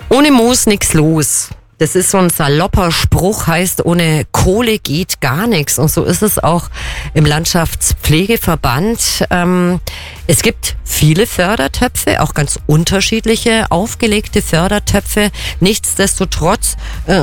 Ohne Moos nix los. Das ist so ein salopper Spruch, heißt, ohne Kohle geht gar nichts. Und so ist es auch im Landschaftspflegeverband. Es gibt viele Fördertöpfe, auch ganz unterschiedliche aufgelegte Fördertöpfe. Nichtsdestotrotz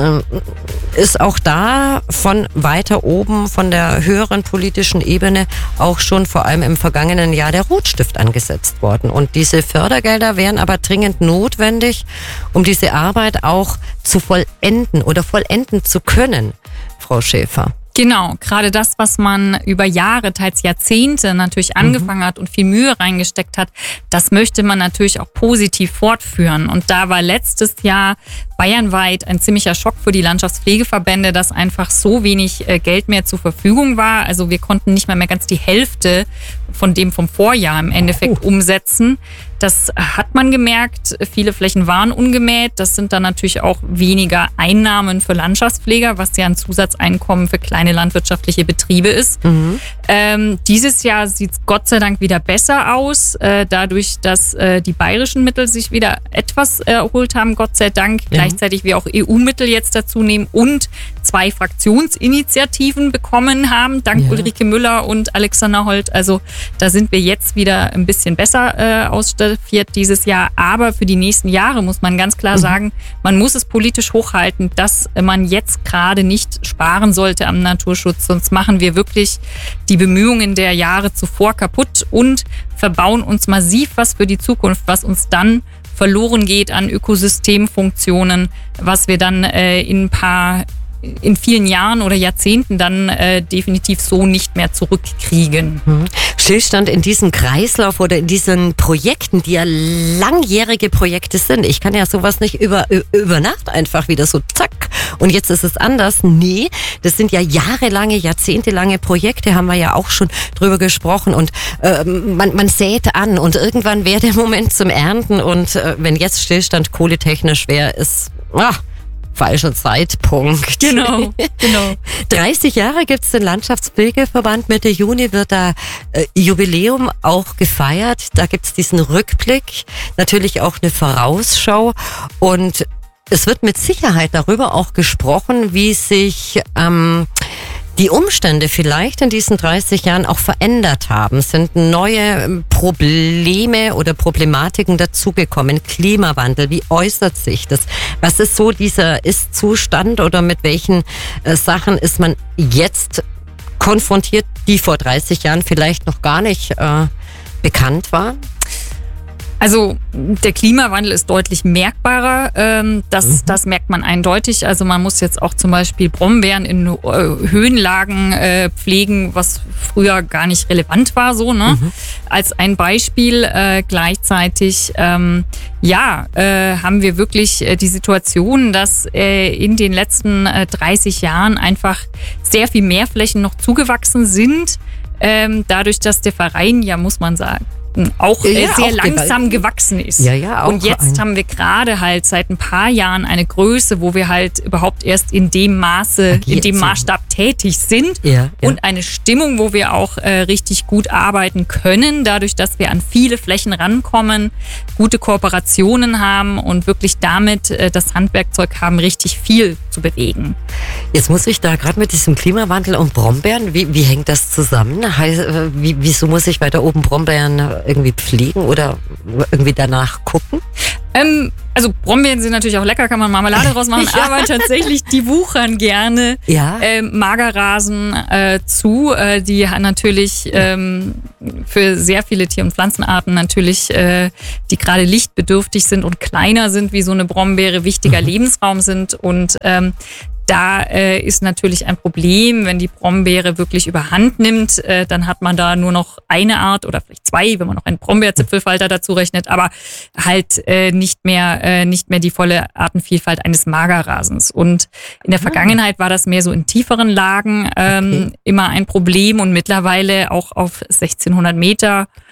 ist auch da von weiter oben, von der höheren politischen Ebene, auch schon vor allem im vergangenen Jahr der Rotstift angesetzt worden. Und diese Fördergelder wären aber dringend notwendig, um diese Arbeit auch zu vollenden oder vollenden zu können, Frau Schäfer. Genau, gerade das, was man über Jahre, teils Jahrzehnte natürlich angefangen hat und viel Mühe reingesteckt hat, das möchte man natürlich auch positiv fortführen. Und da war letztes Jahr bayernweit ein ziemlicher Schock für die Landschaftspflegeverbände, dass einfach so wenig Geld mehr zur Verfügung war. Also wir konnten nicht mal mehr ganz die Hälfte von dem vom Vorjahr im Endeffekt umsetzen. Das hat man gemerkt. Viele Flächen waren ungemäht. Das sind dann natürlich auch weniger Einnahmen für Landschaftspfleger, was ja ein Zusatzeinkommen für kleine landwirtschaftliche Betriebe ist. Dieses Jahr sieht es Gott sei Dank wieder besser aus, dadurch, dass die bayerischen Mittel sich wieder etwas erholt haben, Gott sei Dank. Gleichzeitig wir auch EU-Mittel jetzt dazu nehmen und 2 Fraktionsinitiativen bekommen haben, dank Ulrike Müller und Alexander Holt. Also da sind wir jetzt wieder ein bisschen besser ausstaffiert dieses Jahr. Aber für die nächsten Jahre muss man ganz klar sagen, man muss es politisch hochhalten, dass man jetzt gerade nicht sparen sollte am Naturschutz. Sonst machen wir wirklich die Bemühungen der Jahre zuvor kaputt und verbauen uns massiv was für die Zukunft, was uns dann verloren geht an Ökosystemfunktionen, was wir dann in vielen Jahren oder Jahrzehnten dann definitiv so nicht mehr zurückkriegen. Stillstand in diesem Kreislauf oder in diesen Projekten, die ja langjährige Projekte sind. Ich kann ja sowas nicht über Nacht einfach wieder so zack und jetzt ist es anders. Nee, das sind ja jahrelange, jahrzehntelange Projekte, haben wir ja auch schon drüber gesprochen und man sät an und irgendwann wäre der Moment zum Ernten und wenn jetzt Stillstand kohletechnisch wäre, ist falscher Zeitpunkt. Genau. 30 Jahre gibt's den Landschaftspflegeverband. Mitte Juni wird da Jubiläum auch gefeiert. Da gibt's diesen Rückblick, natürlich auch eine Vorausschau und es wird mit Sicherheit darüber auch gesprochen, wie sich die Umstände vielleicht in diesen 30 Jahren auch verändert haben. Sind neue Probleme oder Problematiken dazugekommen? Klimawandel, wie äußert sich das? Was ist so dieser Ist-Zustand oder mit welchen Sachen ist man jetzt konfrontiert, die vor 30 Jahren vielleicht noch gar nicht bekannt waren? Also der Klimawandel ist deutlich merkbarer, das merkt man eindeutig. Also man muss jetzt auch zum Beispiel Brombeeren in Höhenlagen pflegen, was früher gar nicht relevant war, so, ne? Als ein Beispiel. Gleichzeitig haben wir wirklich die Situation, dass in den letzten 30 Jahren einfach sehr viel mehr Flächen noch zugewachsen sind, dadurch, dass der Verein, ja muss man sagen, auch sehr langsam gewachsen ist. Auch und jetzt haben wir gerade halt seit ein paar Jahren eine Größe, wo wir halt überhaupt erst in dem Maße, in dem Maßstab tätig sind und eine Stimmung, wo wir auch richtig gut arbeiten können, dadurch, dass wir an viele Flächen rankommen, gute Kooperationen haben und wirklich damit das Handwerkzeug haben, richtig viel zu bewegen. Jetzt muss ich da gerade mit diesem Klimawandel und Brombeeren, wie hängt das zusammen? Wieso muss ich weiter oben Brombeeren irgendwie pflegen oder irgendwie danach gucken? Also Brombeeren sind natürlich auch lecker, kann man Marmelade draus machen, aber tatsächlich, die wuchern gerne Magerrasen zu, die natürlich für sehr viele Tier- und Pflanzenarten natürlich, die gerade lichtbedürftig sind und kleiner sind wie so eine Brombeere, wichtiger Lebensraum sind und da ist natürlich ein Problem, wenn die Brombeere wirklich überhand nimmt, dann hat man da nur noch eine Art oder vielleicht 2, wenn man noch einen Brombeerzipfelfalter dazu rechnet, aber halt nicht mehr die volle Artenvielfalt eines Magerrasens. Und in der Vergangenheit war das mehr so in tieferen Lagen immer ein Problem und mittlerweile auch auf 1600 Meter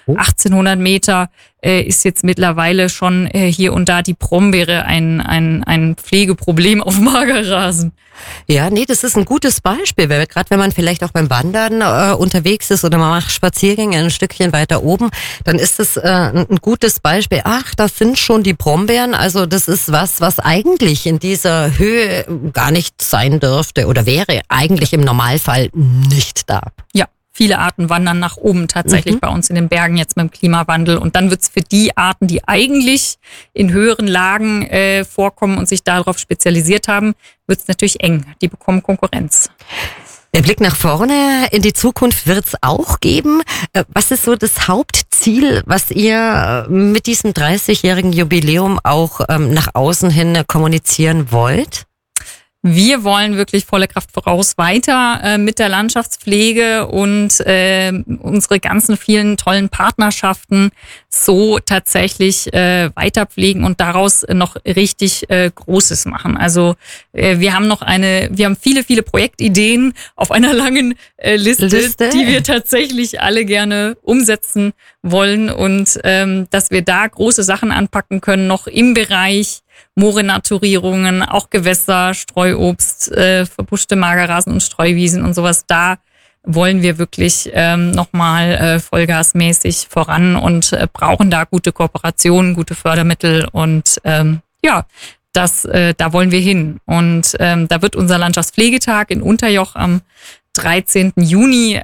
1800 Meter ist jetzt mittlerweile schon hier und da die Brombeere ein Pflegeproblem auf Magerrasen. Ja, nee, das ist ein gutes Beispiel, weil gerade wenn man vielleicht auch beim Wandern unterwegs ist oder man macht Spaziergänge ein Stückchen weiter oben, dann ist es ein gutes Beispiel. Ach, das sind schon die Brombeeren, also das ist was eigentlich in dieser Höhe gar nicht sein dürfte oder wäre eigentlich im Normalfall nicht da. Ja. Viele Arten wandern nach oben tatsächlich bei uns in den Bergen jetzt mit dem Klimawandel. Und dann wird's für die Arten, die eigentlich in höheren Lagen vorkommen und sich darauf spezialisiert haben, wird's natürlich eng. Die bekommen Konkurrenz. Der Blick nach vorne in die Zukunft wird's auch geben. Was ist so das Hauptziel, was ihr mit diesem 30-jährigen Jubiläum auch nach außen hin kommunizieren wollt? Wir wollen wirklich volle Kraft voraus weiter mit der Landschaftspflege und unsere ganzen vielen tollen Partnerschaften so tatsächlich weiter pflegen und daraus noch richtig Großes machen. Also wir haben viele Projektideen auf einer langen Liste, die wir tatsächlich alle gerne umsetzen wollen und dass wir da große Sachen anpacken können, noch im Bereich Moorenaturierungen, auch Gewässer, Streuobst, verbuschte Magerrasen und Streuwiesen und sowas. Da wollen wir wirklich nochmal vollgasmäßig voran und brauchen da gute Kooperationen, gute Fördermittel und da wollen wir hin. Und da wird unser Landschaftspflegetag in Unterjoch am 13. Juni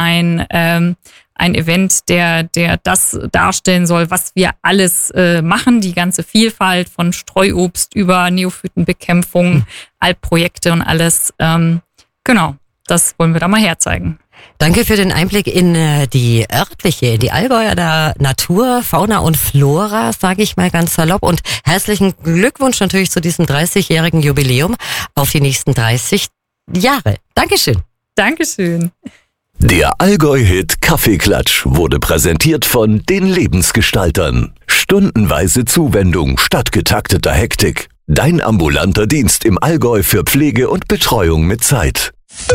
ein Event, der das darstellen soll, was wir alles machen, die ganze Vielfalt von Streuobst über Neophytenbekämpfung, Alpprojekte und alles. Genau, das wollen wir da mal herzeigen. Danke für den Einblick in die Allgäuer Natur, Fauna und Flora, sage ich mal ganz salopp. Und herzlichen Glückwunsch natürlich zu diesem 30-jährigen Jubiläum auf die nächsten 30 Jahre. Dankeschön. Dankeschön. Der Allgäu-Hit Kaffeeklatsch wurde präsentiert von den Lebensgestaltern. Stundenweise Zuwendung statt getakteter Hektik. Dein ambulanter Dienst im Allgäu für Pflege und Betreuung mit Zeit.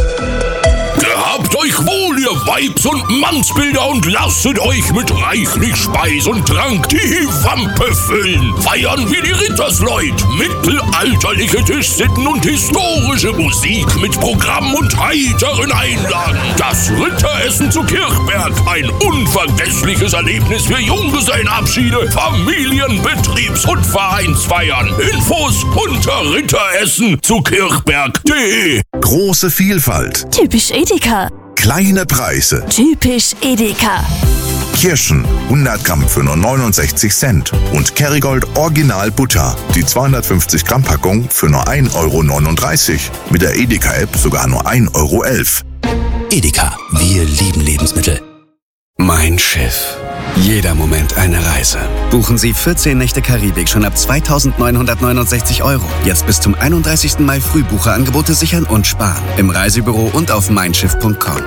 Gehabt euch wohl, ihr Weibs- und Mannsbilder, und lasset euch mit reichlich Speis und Trank die Wampe füllen. Feiern wie die Rittersleut, mittelalterliche Tischsitten und historische Musik mit Programm und heiteren Einlagen. Das Ritteressen zu Kirchberg, ein unvergessliches Erlebnis für Junggesellenabschiede, Familien-, Betriebs- und Vereinsfeiern. Infos unter Ritteressen zu kirchberg.de. Große Vielfalt. Typisch Edeka. Kleine Preise. Typisch Edeka. Kirschen 100 Gramm für nur 69 Cent. Und Kerrygold Original Butter. Die 250 Gramm Packung für nur 1,39 €. Mit der Edeka-App sogar nur 1,11 €. Edeka, wir lieben Lebensmittel. Mein Schiff. Jeder Moment eine Reise. Buchen Sie 14 Nächte Karibik schon ab 2.969 €. Jetzt bis zum 31. Mai Frühbucherangebote sichern und sparen. Im Reisebüro und auf meinschiff.com.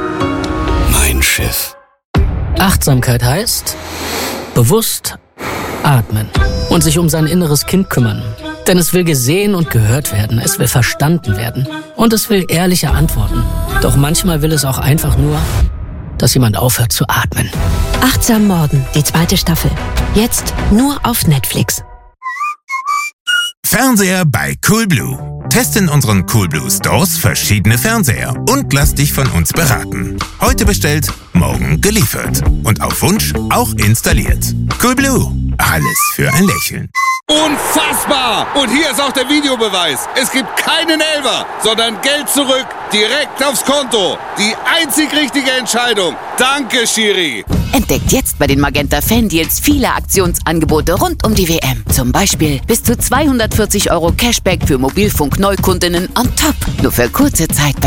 Mein Schiff. Achtsamkeit heißt bewusst atmen und sich um sein inneres Kind kümmern. Denn es will gesehen und gehört werden, es will verstanden werden und es will ehrliche Antworten. Doch manchmal will es auch einfach nur, dass jemand aufhört zu atmen. Achtsam Morden, die 2. Staffel. Jetzt nur auf Netflix. Fernseher bei Coolblue. Teste in unseren Coolblue Stores verschiedene Fernseher und lass dich von uns beraten. Heute bestellt, morgen geliefert. Und auf Wunsch auch installiert. Coolblue. Alles für ein Lächeln. Unfassbar! Und hier ist auch der Videobeweis. Es gibt keinen Elfer, sondern Geld zurück, direkt aufs Konto. Die einzig richtige Entscheidung. Danke, Schiri. Entdeckt jetzt bei den Magenta Fan-Deals viele Aktionsangebote rund um die WM. Zum Beispiel bis zu 240 € Cashback für Mobilfunk-Neukundinnen on top. Nur für kurze Zeit bei